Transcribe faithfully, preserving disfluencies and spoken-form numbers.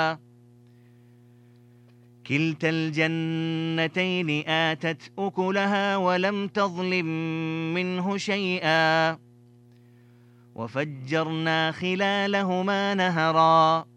كلتا الجنتين آتت أكلها ولم تظلم منه شيئا وفجرنا خلالهما نهرا